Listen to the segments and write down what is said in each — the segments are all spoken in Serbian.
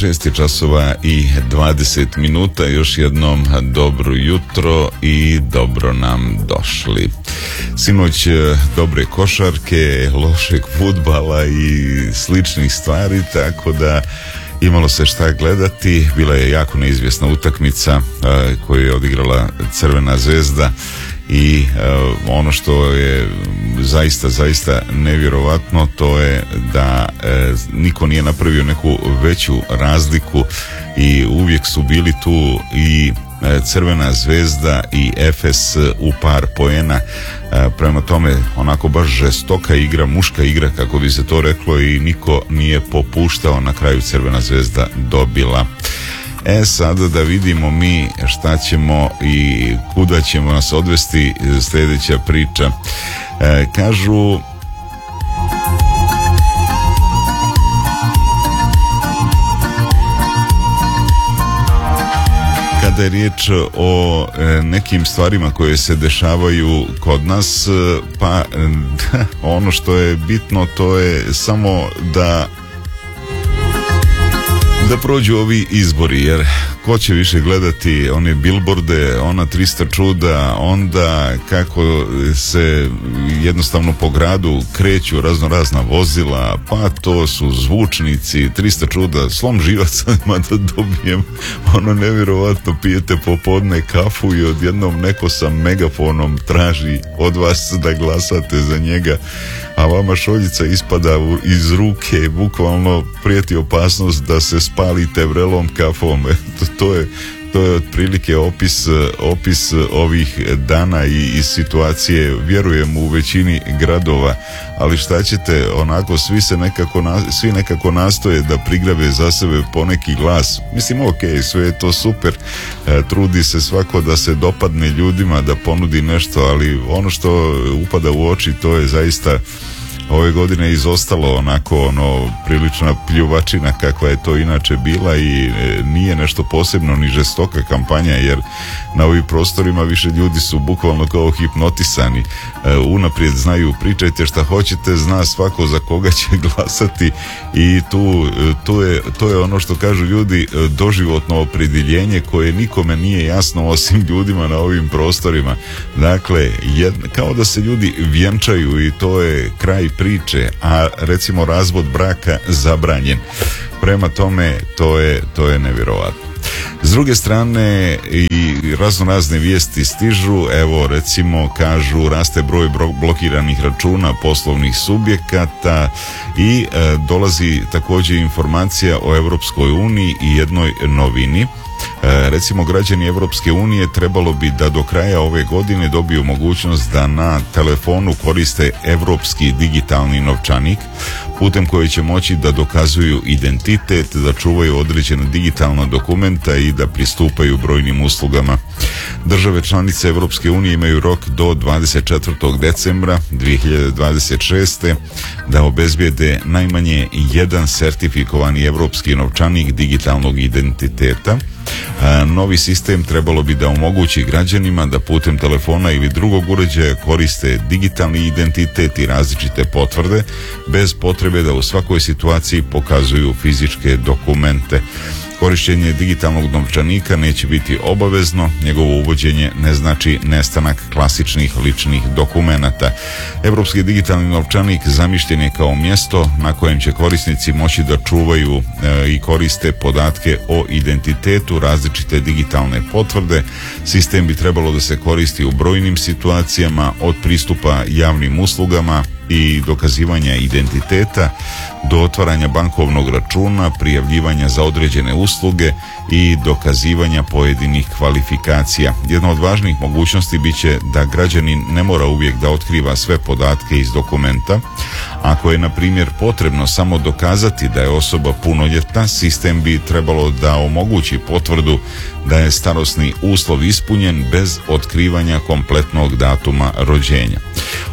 6 je časova i 20 minuta. Još jednom dobro jutro i dobro nam došli. Sinoć dobre košarke, lošeg fudbala i sličnih stvari, tako da imalo se šta gledati. Bila je jako neizvjesna utakmica koju je odigrala Crvena zvezda i ono što je zaista nevjerovatno, to je da niko nije napravio neku veću razliku i uvijek su bili tu i Crvena zvezda i Efes u par poena. Prema tome, onako baš žestoka igra, muška igra kako bi se to reklo, i niko nije popuštao. Na kraju Crvena zvezda dobila. Sada da vidimo mi šta ćemo i kuda ćemo nas odvesti sljedeća priča. Kažu kada je riječ o nekim stvarima koje se dešavaju kod nas, pa ono što je bitno, to je samo da prođu ovi izbori, jer ko će više gledati one bilborde, ona 300 čuda, onda kako se jednostavno po gradu kreću razna vozila, pa to su zvučnici, 300 čuda, slom živaca, da dobijem ono nevjerovatno, pijete popodne kafu i odjednom neko sa megafonom traži od vas da glasate za njega, a vama šoljica ispada iz ruke, bukvalno prijeti opasnost da se spalite vrelom kafom. To je otprilike opis ovih dana i situacije, vjerujem, u većini gradova, ali šta ćete, onako svi nekako nastoje da prigrabe za sebe poneki glas. Mislim, sve je to super, trudi se svako da se dopadne ljudima, da ponudi nešto, ali ono što upada u oči, to je zaista ove godine izostalo onako prilična pljuvačina kakva je to inače bila, i nije nešto posebno ni žestoka kampanja, jer na ovim prostorima više ljudi su bukvalno kao hipnotisani, unaprijed znaju, pričajte šta hoćete, zna svako za koga će glasati, i to je ono što kažu ljudi, doživotno opredjeljenje koje nikome nije jasno osim ljudima na ovim prostorima. Dakle, kao da se ljudi vjenčaju i to je kraj priče, a recimo razvod braka zabranjen. Prema tome, to je nevjerovatno. S druge strane, i razne vijesti stižu. Evo, recimo, kažu, raste broj blokiranih računa poslovnih subjekata i dolazi također informacija o Europskoj uniji i jednoj novini. Recimo, građani Europske unije trebalo bi da do kraja ove godine dobiju mogućnost da na telefonu koriste europski digitalni novčanik, putem koji će moći da dokazuju identitet, da čuvaju određena digitalna dokumenta i da pristupaju brojnim uslugama. Države članice Europske unije imaju rok do 24. decembra 2026. da obezbijede najmanje jedan sertifikovani europski novčanik digitalnog identiteta. Novi sistem trebalo bi da omogući građanima da putem telefona ili drugog uređaja koriste digitalni identitet i različite potvrde, bez potrebe da u svakoj situaciji pokazuju fizičke dokumente. Korištenje digitalnog novčanika neće biti obavezno, njegovo uvođenje ne znači nestanak klasičnih ličnih dokumenata. Europski digitalni novčanik zamišljen je kao mjesto na kojem će korisnici moći da čuvaju i koriste podatke o identitetu, različite digitalne potvrde. Sistem bi trebalo da se koristi u brojnim situacijama, od pristupa javnim uslugama i dokazivanja identiteta do otvaranja bankovnog računa, prijavljivanja za određene usluge i dokazivanja pojedinih kvalifikacija. Jedna od važnih mogućnosti bit će da građanin ne mora uvijek da otkriva sve podatke iz dokumenta. Ako je, na primjer, potrebno samo dokazati da je osoba punoljetna, sistem bi trebalo da omogući potvrdu da je starosni uslov ispunjen bez otkrivanja kompletnog datuma rođenja.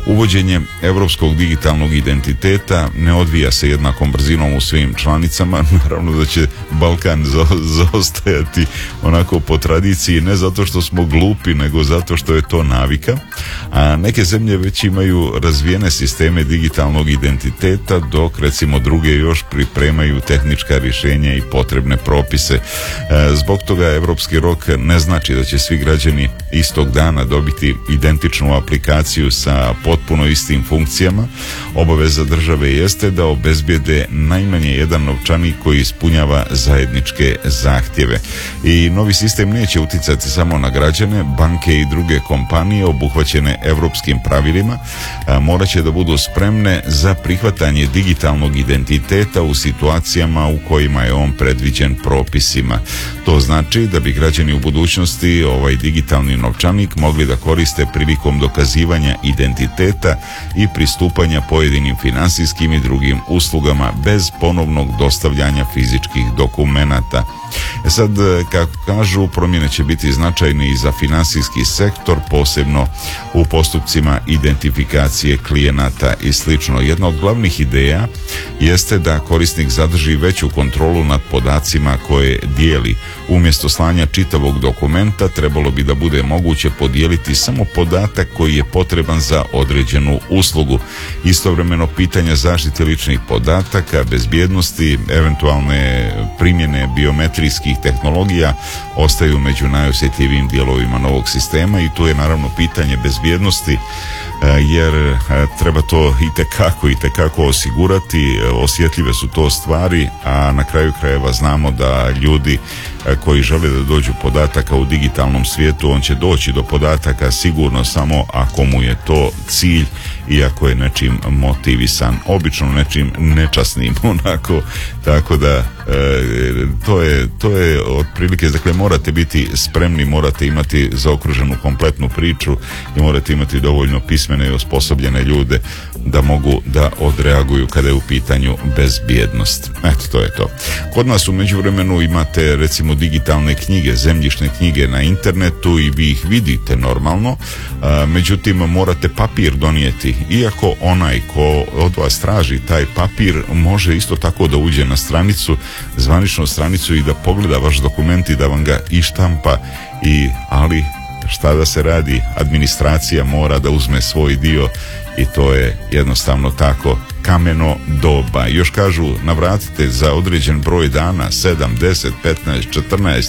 Uvođenje europskog digitalnog identiteta ne odvija se jednakom brzinom u svim članicama. Naravno da će Balkan zaostajati onako po tradiciji, ne zato što smo glupi, nego zato što je to navika. A neke zemlje već imaju razvijene sisteme digitalnog identiteta, dok recimo druge još pripremaju tehnička rješenja i potrebne propise. Zbog toga evropski rok ne znači da će svi građani istog dana dobiti identičnu aplikaciju sa potpuno istim funkcijama. Obaveza države jeste da obezbijede najmanje jedan novčanik koji ispunjava zajedničke zahtjeve. I novi sistem neće uticati samo na građane, banke i druge kompanije obuhvaćene europskim pravilima morat će da budu spremne za prihvatanje digitalnog identiteta u situacijama u kojima je on predviđen propisima. To znači da bi građani u budućnosti ovaj digitalni novčanik mogli da koriste prilikom dokazivanja identiteta i pristupanja pojedinim finansijskim i drugim uslugama bez ponovnog dostavljanja fizičkih dokumenata. Sad, kako kažu, promjene će biti značajne i za finansijski sektor, posebno u postupcima identifikacije klijenata i slično. Jedna od glavnih ideja jeste da korisnik zadrži veću kontrolu nad podacima koje dijeli. Umjesto slanja čitavog dokumenta trebalo bi da bude moguće podijeliti samo podatak koji je potreban za određenu uslugu. Istovremeno pitanja zaštite ličnih podataka, bezbjednosti, eventualne primjene biometrijskih tehnologija ostaju među najosjetljivijim dijelovima novog sistema i tu je naravno pitanje bezbjednosti, jer treba to itekako osigurati. Osjetljive su to stvari, a na kraju krajeva znamo da ljudi koji žele da dođu podataka u digitalnom svijetu, on će doći do podataka sigurno samo ako mu je to cilj i ako je nečim motivisan, obično nečim nečasnim onako, tako da to je otprilike, dakle morate biti spremni, morate imati zaokruženu kompletnu priču i morate imati dovoljno pismene i osposobljene ljude da mogu da odreaguju kada je u pitanju bezbjednost. Eto, to je to. Kod nas u međuvremenu imate recimo digitalne knjige, zemljišne knjige na internetu i vi ih vidite normalno, međutim morate papir donijeti, iako onaj ko od vas traži taj papir može isto tako da uđe na stranicu, zvaničnu stranicu i da pogleda vaš dokument i da vam ga i štampa, ali šta da se radi, administracija mora da uzme svoj dio i to je jednostavno tako kameno doba. Još kažu navratite za određen broj dana, 7, 10, 15,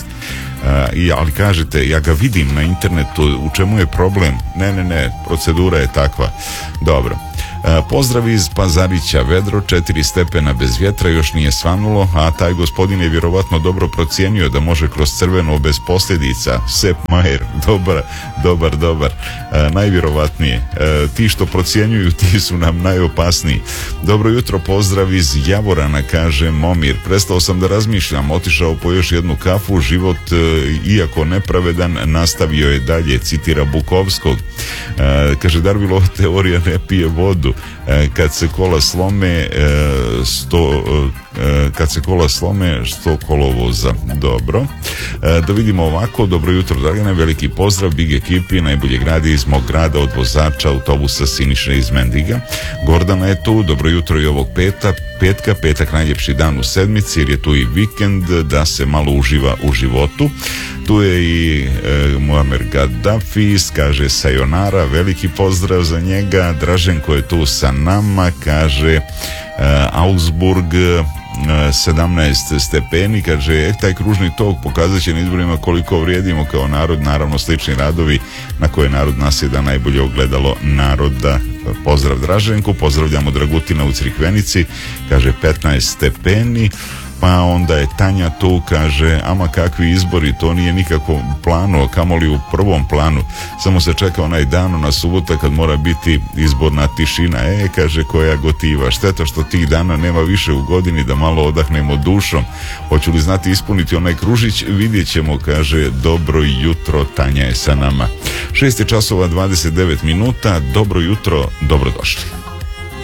14, ali kažete ja ga vidim na internetu, u čemu je problem? Ne, procedura je takva. Dobro. Pozdrav iz Pazarića, vedro, 4 stepena bez vjetra, još nije svanulo, a taj gospodin je vjerovatno dobro procijenio da može kroz crveno bez posljedica. Sepp Maier, dobar, najvjerovatnije. Ti što procjenjuju, ti su nam najopasniji. Dobro jutro, pozdrav iz Javorana, kaže Momir. Prestao sam da razmišljam, otišao po još jednu kafu, život iako nepravedan nastavio je dalje, citira Bukovskog. Kaže Darwinova teorija ne pije vodu. Kad se kola slome 100 kolovoza. Dobro. Da vidimo ovako. Dobro jutro, Dragane, veliki pozdrav, big ekipi, najboljeg radi iz mog grada, od vozača autobusa Siniše iz Mendiga. Gordana je tu, dobro jutro i ovog petak najljepši dan u sedmici, jer je tu i vikend, da se malo uživa u životu. Tu je i Muamer Gaddafi, kaže sayonara, veliki pozdrav za njega. Draženko je tu sa nama, kaže Augsburg 17 stepeni, kaže taj kružni tok pokazat će na izborima koliko vrijedimo kao narod, naravno slični radovi na koje narod nasjeda najbolje ogledalo naroda. Pozdrav Draženku, pozdravljamo Dragutina u Crikvenici, kaže 15 stepeni. Pa onda je Tanja tu, kaže ama kakvi izbori, to nije nikako u planu, a kamoli u prvom planu, samo se čeka onaj dan na subota kad mora biti izborna tišina. Kaže koja gotiva, šteta što tih dana nema više u godini da malo odahnemo dušom. Hoću li znati ispuniti onaj kružić, vidjet ćemo, kaže dobro jutro, Tanja je sa nama. 6:29, dobro jutro, dobrodošli.